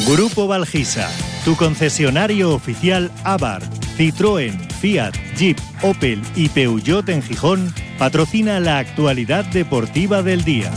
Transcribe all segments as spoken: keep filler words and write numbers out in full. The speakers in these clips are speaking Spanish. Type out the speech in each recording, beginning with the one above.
Grupo Valgisa, tu concesionario oficial Abarth, Citroën, Fiat, Jeep, Opel y Peugeot en Gijón, patrocina la actualidad deportiva del día.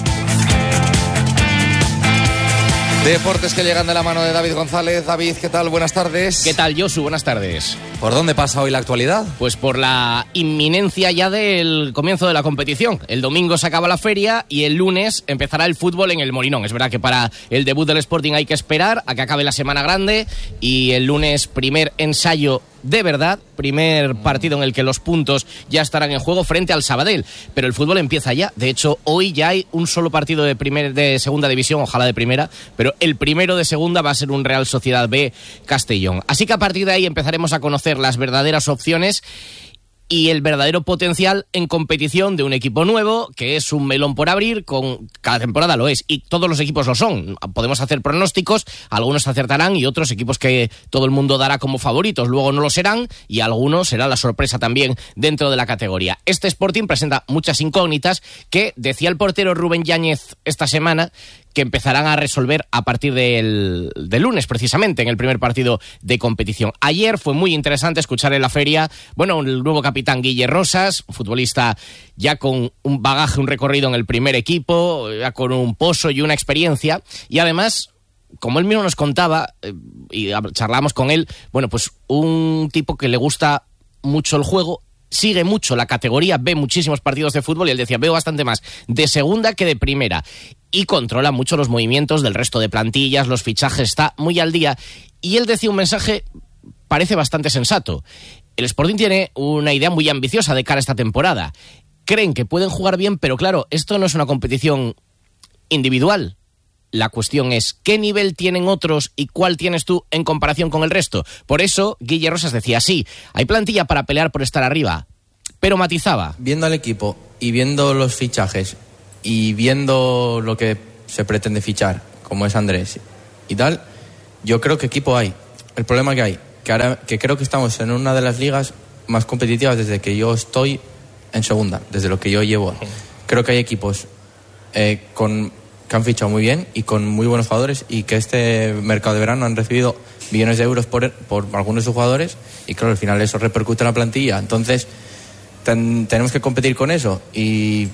Deportes que llegan de la mano de David González. David, ¿qué tal? Buenas tardes. ¿Qué tal, Josu? Buenas tardes. ¿Por dónde pasa hoy la actualidad? Pues por la inminencia ya del comienzo de la competición. El domingo se acaba la feria y el lunes empezará el fútbol en el Molinón. Es verdad que para el debut del Sporting hay que esperar a que acabe la semana grande y el lunes primer ensayo de verdad, primer partido en el que los puntos ya estarán en juego frente al Sabadell, pero el fútbol empieza ya. De hecho, hoy ya hay un solo partido de primer, de segunda división, ojalá de primera, pero el primero de segunda va a ser un Real Sociedad B Castellón. Así que a partir de ahí empezaremos a conocer las verdaderas opciones y el verdadero potencial en competición de un equipo nuevo, que es un melón por abrir, con cada temporada lo es, y todos los equipos lo son. Podemos hacer pronósticos, algunos acertarán y otros equipos que todo el mundo dará como favoritos, luego no lo serán, y algunos será la sorpresa también dentro de la categoría. Este Sporting presenta muchas incógnitas que, decía el portero Rubén Yáñez esta semana, que empezarán a resolver a partir del, del lunes, precisamente, en el primer partido de competición. Ayer fue muy interesante escuchar en la feria, bueno, el nuevo capitán Guille Rosas, un futbolista ya con un bagaje, un recorrido en el primer equipo, ya con un pozo y una experiencia, y además, como él mismo nos contaba, eh, y charlamos con él, bueno, pues un tipo que le gusta mucho el juego, sigue mucho la categoría, ve muchísimos partidos de fútbol y él decía, veo bastante más de segunda que de primera, y controla mucho los movimientos del resto de plantillas, los fichajes, está muy al día, y él decía un mensaje, parece bastante sensato. El Sporting tiene una idea muy ambiciosa de cara a esta temporada. Creen que pueden jugar bien, pero claro, esto no es una competición individual. La cuestión es, ¿qué nivel tienen otros y cuál tienes tú en comparación con el resto? Por eso, Guille Rosas decía, sí, hay plantilla para pelear por estar arriba, pero matizaba. Viendo al equipo y viendo los fichajes y viendo lo que se pretende fichar, como es Andrés y tal, yo creo que equipo hay. El problema que hay, que ahora que creo que estamos en una de las ligas más competitivas desde que yo estoy en segunda, desde lo que yo llevo. Creo que hay equipos eh, con... que han fichado muy bien y con muy buenos jugadores, y que este mercado de verano han recibido millones de euros por, por algunos de sus jugadores, y claro, al final eso repercute en la plantilla. Entonces ten, tenemos que competir con eso, y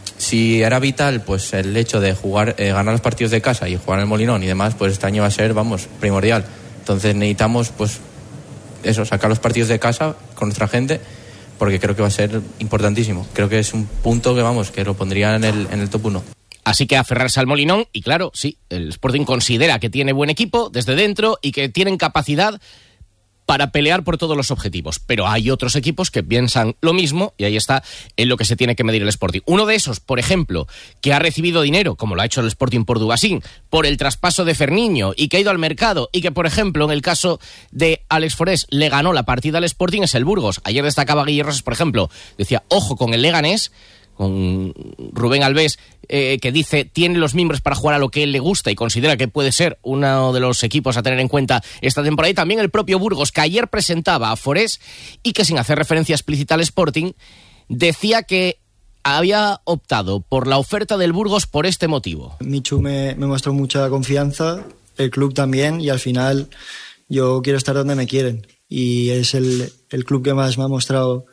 si era vital pues el hecho de jugar, eh, ganar los partidos de casa y jugar en el Molinón y demás, pues este año va a ser, vamos, primordial. Entonces necesitamos pues eso, sacar los partidos de casa con nuestra gente, porque creo que va a ser importantísimo. Creo que es un punto que, vamos, que lo pondría en el, en el top uno. Así que aferrarse al Molinón, y claro, sí, el Sporting considera que tiene buen equipo desde dentro y que tienen capacidad para pelear por todos los objetivos. Pero hay otros equipos que piensan lo mismo, y ahí está en lo que se tiene que medir el Sporting. Uno de esos, por ejemplo, que ha recibido dinero, como lo ha hecho el Sporting por Dubasín, por el traspaso de Ferniño, y que ha ido al mercado, y que, por ejemplo, en el caso de Alex Forés, le ganó la partida al Sporting, es el Burgos. Ayer destacaba Guille Rosas, por ejemplo, decía, ojo con el Leganés, con Rubén Alves, eh, que dice tiene los miembros para jugar a lo que él le gusta y considera que puede ser uno de los equipos a tener en cuenta esta temporada. Y también el propio Burgos, que ayer presentaba a Forés y que, sin hacer referencia explícita al Sporting, decía que había optado por la oferta del Burgos por este motivo. Michu me, me mostró mucha confianza, el club también, y al final yo quiero estar donde me quieren, y es el, el club que más me ha mostrado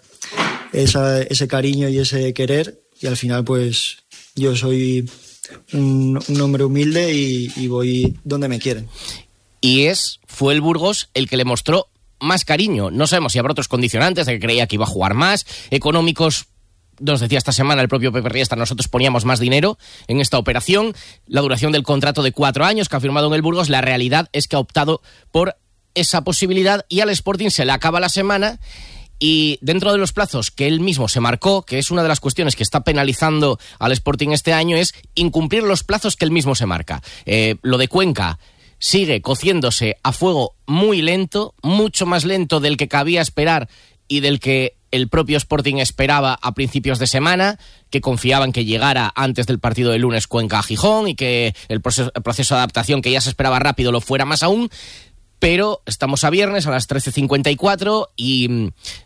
Esa, ese cariño y ese querer, y al final pues yo soy un, un hombre humilde y, y voy donde me quieren. Y es, fue el Burgos el que le mostró más cariño. No sabemos si habrá otros condicionantes, de que creía que iba a jugar más, económicos. Nos decía esta semana el propio Pepe Riestra, nosotros poníamos más dinero en esta operación, la duración del contrato de cuatro años que ha firmado en el Burgos. La realidad es que ha optado por esa posibilidad, y al Sporting se le acaba la semana. Y dentro de los plazos que él mismo se marcó, que es una de las cuestiones que está penalizando al Sporting este año, es incumplir los plazos que él mismo se marca. Eh, lo de Cuenca sigue cociéndose a fuego muy lento, mucho más lento del que cabía esperar y del que el propio Sporting esperaba a principios de semana, que confiaban que llegara antes del partido de lunes Cuenca a Gijón, y que el proceso, el proceso de adaptación, que ya se esperaba rápido, lo fuera más aún. Pero estamos a viernes a las trece cincuenta y cuatro y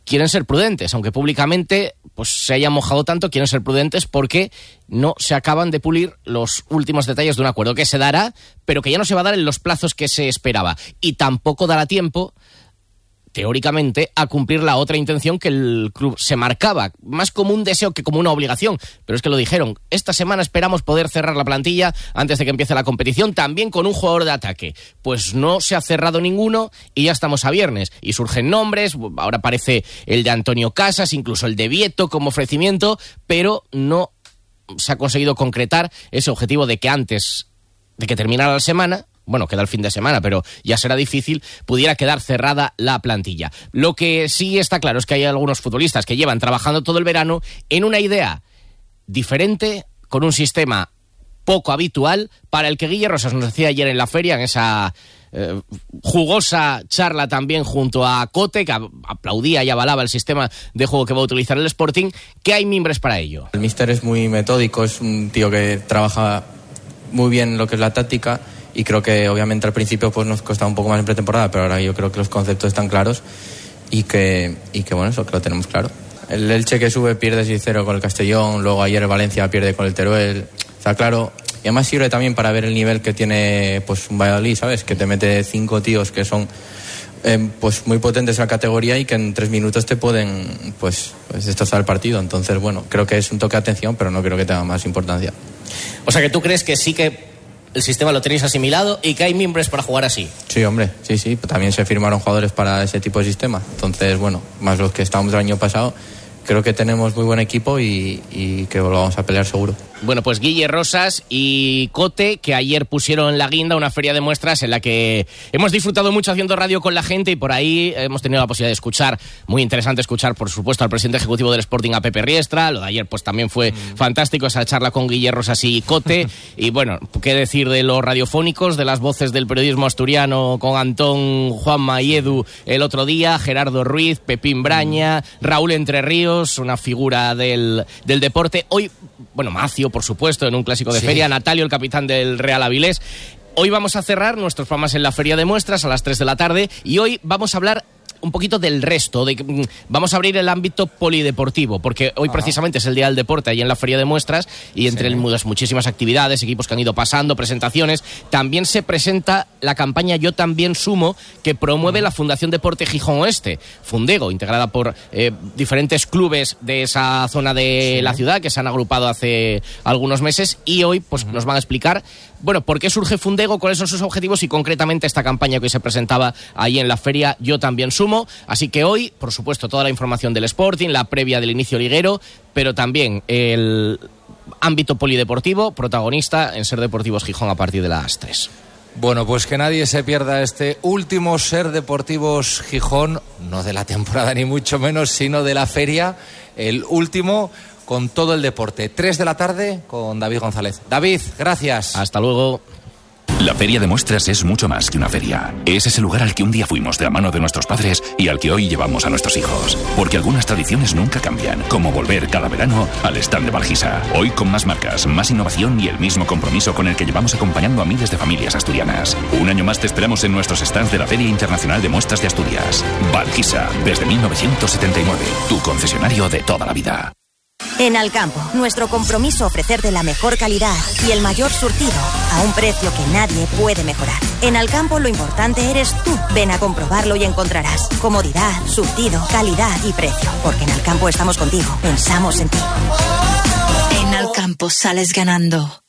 quieren ser prudentes, aunque públicamente pues se hayan mojado tanto, quieren ser prudentes porque no se acaban de pulir los últimos detalles de un acuerdo que se dará, pero que ya no se va a dar en los plazos que se esperaba. Y tampoco dará tiempo, teóricamente, a cumplir la otra intención que el club se marcaba, más como un deseo que como una obligación. Pero es que lo dijeron, esta semana esperamos poder cerrar la plantilla antes de que empiece la competición, también con un jugador de ataque. Pues no se ha cerrado ninguno y ya estamos a viernes. Y surgen nombres, ahora aparece el de Antonio Casas, incluso el de Vieto como ofrecimiento, pero no se ha conseguido concretar ese objetivo de que antes de que terminara la semana, bueno, queda el fin de semana, pero ya será difícil, pudiera quedar cerrada la plantilla. Lo que sí está claro es que hay algunos futbolistas que llevan trabajando todo el verano en una idea diferente, con un sistema poco habitual, para el que Guille Rosas nos decía ayer en la feria, en esa eh, jugosa charla también junto a Cote, que aplaudía y avalaba el sistema de juego que va a utilizar el Sporting, que hay mimbres para ello. El míster es muy metódico, es un tío que trabaja muy bien lo que es la táctica. Y creo que obviamente al principio pues nos costaba un poco más en pretemporada, pero ahora yo creo que los conceptos están claros y que, y que bueno, eso que lo tenemos claro. El Elche que sube pierde seis cero con el Castellón, luego ayer el Valencia pierde con el Teruel, está claro. Y además sirve también para ver el nivel que tiene pues un Valladolid, ¿sabes? Que te mete cinco tíos que son eh, pues muy potentes en la categoría y que en tres minutos te pueden pues, pues destrozar el partido. Entonces, bueno, creo que es un toque de atención, pero no creo que tenga más importancia. O sea que tú crees que sí que el sistema lo tenéis asimilado y que hay mimbres para jugar así. Sí, hombre, sí, sí. También se firmaron jugadores para ese tipo de sistema. Entonces, bueno, más los que estábamos el año pasado, creo que tenemos muy buen equipo y, y que lo vamos a pelear seguro. Bueno, pues Guille Rosas y Cote, que ayer pusieron la guinda, una feria de muestras en la que hemos disfrutado mucho haciendo radio con la gente y por ahí hemos tenido la posibilidad de escuchar, muy interesante escuchar, por supuesto, al presidente ejecutivo del Sporting, a Pepe Riestra. Lo de ayer pues también fue mm. fantástico, esa charla con Guille Rosas y Cote. Y bueno, qué decir de los radiofónicos, de las voces del periodismo asturiano con Antón, Juanma y Edu el otro día, Gerardo Ruiz, Pepín Braña, Raúl Entre Ríos, una figura del, del deporte. Hoy, bueno, Macio, por supuesto, en un clásico de sí. feria, Natalio, el capitán del Real Avilés. Hoy vamos a cerrar nuestros programas en la feria de muestras a las tres de la tarde y hoy vamos a hablar un poquito del resto, de, vamos a abrir el ámbito polideportivo, porque hoy Ajá. precisamente es el Día del Deporte ahí en la feria de muestras y entre sí. las muchísimas actividades, equipos que han ido pasando, presentaciones, también se presenta la campaña Yo También Sumo, que promueve uh-huh. la Fundación Deporte Gijón Oeste, Fundego, integrada por eh, diferentes clubes de esa zona de sí. la ciudad que se han agrupado hace algunos meses y hoy pues uh-huh. nos van a explicar, bueno, por qué surge Fundego, cuáles son sus objetivos y concretamente esta campaña que hoy se presentaba ahí en la feria Yo También Sumo. Así que hoy, por supuesto, toda la información del Sporting, la previa del inicio liguero, pero también el ámbito polideportivo, protagonista en Ser Deportivos Gijón a partir de las tres. Bueno, pues que nadie se pierda este último Ser Deportivos Gijón, no de la temporada ni mucho menos, sino de la feria, el último con todo el deporte. Tres de la tarde con David González. David, gracias. Hasta luego. La Feria de Muestras es mucho más que una feria. Es ese lugar al que un día fuimos de la mano de nuestros padres y al que hoy llevamos a nuestros hijos. Porque algunas tradiciones nunca cambian, como volver cada verano al stand de Valgisa. Hoy con más marcas, más innovación y el mismo compromiso con el que llevamos acompañando a miles de familias asturianas. Un año más te esperamos en nuestros stands de la Feria Internacional de Muestras de Asturias. Valgisa, desde mil novecientos setenta y nueve, tu concesionario de toda la vida. En Alcampo, nuestro compromiso ofrecerte la mejor calidad y el mayor surtido a un precio que nadie puede mejorar. En Alcampo lo importante eres tú. Ven a comprobarlo y encontrarás comodidad, surtido, calidad y precio. Porque en Alcampo estamos contigo, pensamos en ti. En Alcampo sales ganando.